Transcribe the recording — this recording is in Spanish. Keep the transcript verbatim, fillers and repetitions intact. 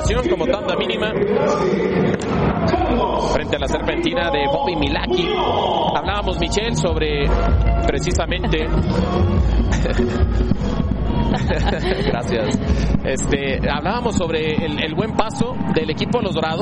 anotación como tanda mínima frente a la serpentina de Bobby Milaki. Hablábamos, Michelle, sobre precisamente gracias. Este, hablábamos sobre el, el buen paso del equipo de los Dorados.